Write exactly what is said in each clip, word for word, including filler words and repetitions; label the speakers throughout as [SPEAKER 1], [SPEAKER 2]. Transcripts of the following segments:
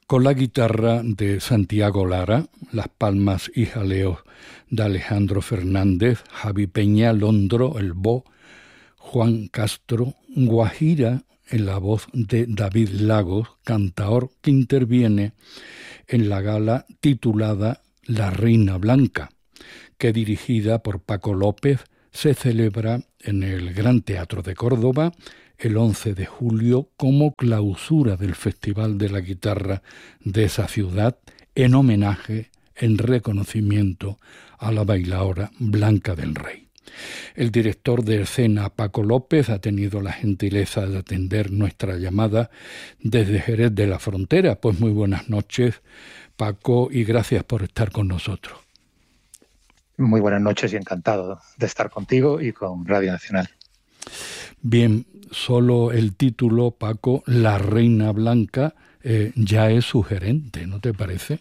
[SPEAKER 1] Con la guitarra de Santiago Lara, las palmas y jaleos de Alejandro Fernández, Javi Peña, Londro, el Bo, Juan Castro, Guajira en la voz de David Lagos, cantaor que interviene en la gala titulada La Reina Blanca, que dirigida por Paco López se celebra en el Gran Teatro de Córdoba el once de julio como clausura del Festival de la Guitarra de esa ciudad, en homenaje, en reconocimiento a la bailaora Blanca del Rey. El director de escena, Paco López, ha tenido la gentileza de atender nuestra llamada desde Jerez de la Frontera. Pues muy buenas noches, Paco, y gracias por estar con nosotros.
[SPEAKER 2] Muy buenas noches y encantado de estar contigo y con Radio Nacional.
[SPEAKER 1] Bien, solo el título, Paco, La Reina Blanca, eh, ya es sugerente, ¿no te parece?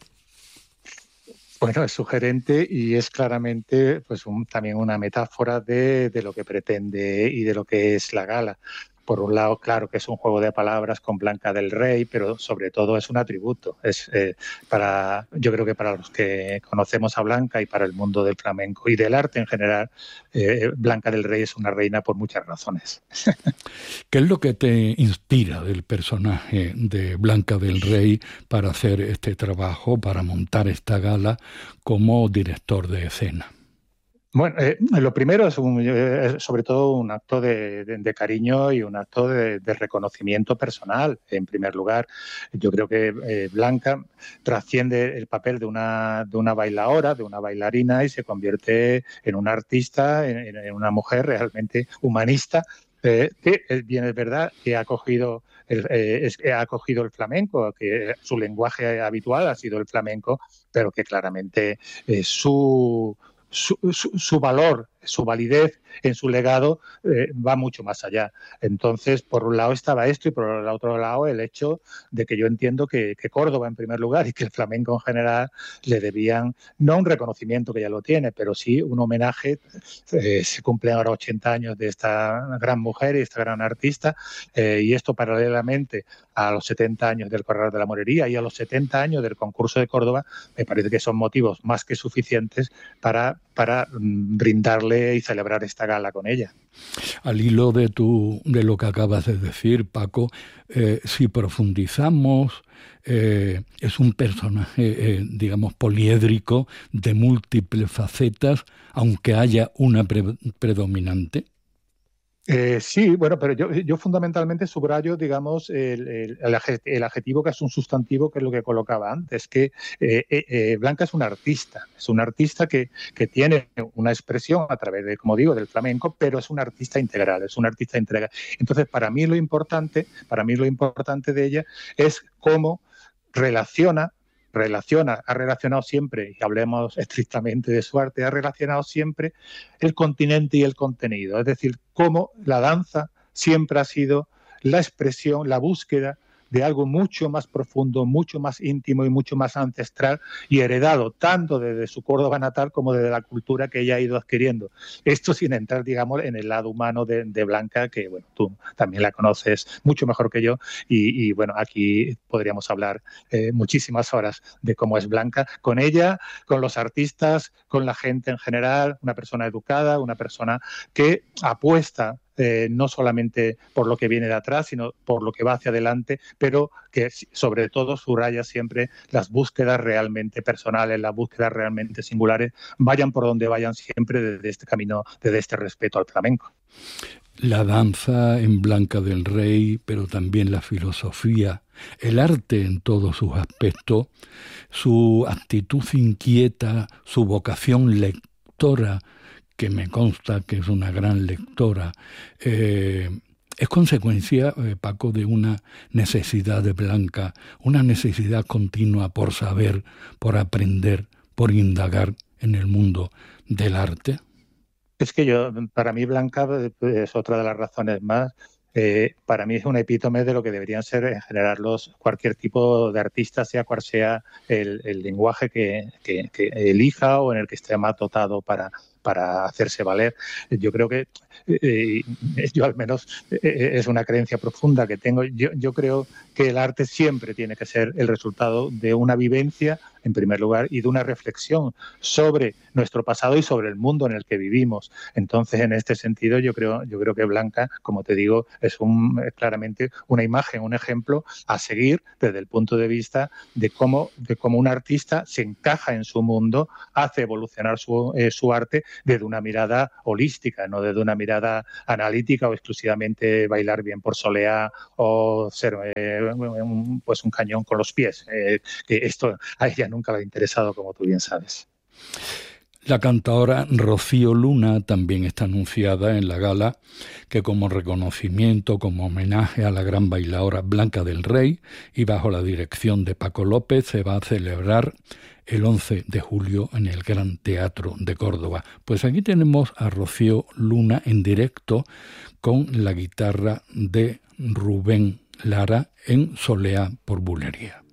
[SPEAKER 2] Bueno, es sugerente y es claramente pues un, también una metáfora de, de lo que pretende y de lo que es la gala. Por un lado, claro que es un juego de palabras con Blanca del Rey, pero sobre todo es un atributo. Es eh, para, yo creo que para los que conocemos a Blanca y para el mundo del flamenco y del arte en general, eh, Blanca del Rey es una reina por muchas razones.
[SPEAKER 1] ¿Qué es lo que te inspira del personaje de Blanca del Rey para hacer este trabajo, para montar esta gala como director de escena?
[SPEAKER 2] Bueno, eh, lo primero es, un, es sobre todo un acto de, de, de cariño y un acto de, de reconocimiento personal, en primer lugar. Yo creo que eh, Blanca trasciende el papel de una, de una bailaora, de una bailarina, y se convierte en una artista, en, en una mujer realmente humanista, eh, que bien es verdad que ha cogido el, eh, es, ha cogido el flamenco, que su lenguaje habitual ha sido el flamenco, pero que claramente eh, su... Su, su, su valor, su validez en su legado eh, va mucho más allá. Entonces, por un lado estaba esto y por el otro lado el hecho de que yo entiendo que, que Córdoba en primer lugar y que el flamenco en general le debían, no un reconocimiento que ya lo tiene, pero sí un homenaje. Eh, se cumplen ahora ochenta años de esta gran mujer y esta gran artista eh, y esto paralelamente a los setenta años del Corral de la Morería y a los setenta años del concurso de Córdoba, me parece que son motivos más que suficientes para, para brindarle y celebrar esta gala con ella.
[SPEAKER 1] Al hilo de, tu, de lo que acabas de decir, Paco, eh, si profundizamos, eh, es un personaje, eh, digamos, poliédrico, de múltiples facetas, aunque haya una pre- predominante.
[SPEAKER 2] Eh, sí, bueno, pero yo, yo fundamentalmente subrayo, digamos, el, el, el adjetivo que es un sustantivo, que es lo que colocaba antes, que eh, eh, Blanca es una artista, es una artista que, que tiene una expresión a través de, como digo, del flamenco, pero es una artista integral, es una artista integral. Entonces, para mí lo importante, para mí lo importante de ella es cómo relaciona relaciona, ha relacionado siempre, y hablemos estrictamente de su arte, ha relacionado siempre el continente y el contenido. Es decir, cómo la danza siempre ha sido la expresión, la búsqueda de algo mucho más profundo, mucho más íntimo y mucho más ancestral y heredado tanto desde su Córdoba natal como desde la cultura que ella ha ido adquiriendo. Esto sin entrar, digamos, en el lado humano de, de Blanca, que bueno, tú también la conoces mucho mejor que yo y, y bueno, aquí podríamos hablar eh, muchísimas horas de cómo es Blanca, con ella, con los artistas, con la gente en general, una persona educada, una persona que apuesta Eh, no solamente por lo que viene de atrás, sino por lo que va hacia adelante, pero que sobre todo subraya siempre las búsquedas realmente personales, las búsquedas realmente singulares, vayan por donde vayan siempre desde este camino, desde este respeto al flamenco.
[SPEAKER 1] La danza en Blanca del Rey, pero también la filosofía, el arte en todos sus aspectos, su actitud inquieta, su vocación lectora, que me consta que es una gran lectora, eh, es consecuencia, eh, Paco, de una necesidad de Blanca, una necesidad continua por saber, por aprender, por indagar en el mundo del arte.
[SPEAKER 2] Es que yo, para mí Blanca es otra de las razones más. Eh, para mí es un epítome de lo que deberían ser en general los, cualquier tipo de artista, sea cual sea el, el lenguaje que, que, que elija o en el que esté más dotado para, para hacerse valer. Yo creo que, eh, yo al menos, eh, es una creencia profunda que tengo. Yo, yo creo que el arte siempre tiene que ser el resultado de una vivencia, en primer lugar, y de una reflexión sobre nuestro pasado y sobre el mundo en el que vivimos. Entonces, en este sentido, yo creo, yo creo que Blanca, como te digo, es, un, es claramente una imagen, un ejemplo a seguir desde el punto de vista de cómo, de cómo un artista se encaja en su mundo, hace evolucionar su, eh, su arte desde una mirada holística, no desde una mirada analítica o exclusivamente bailar bien por soleá o ser eh, un, pues un cañón con los pies. Eh, que esto a ella nunca le ha interesado, como tú bien sabes.
[SPEAKER 1] La cantadora Rocío Luna también está anunciada en la gala, que como reconocimiento, como homenaje a la gran bailaora Blanca del Rey y bajo la dirección de Paco López, se va a celebrar el once de julio en el Gran Teatro de Córdoba. Pues aquí tenemos a Rocío Luna en directo con la guitarra de Rubén Lara en Soleá por Bulería.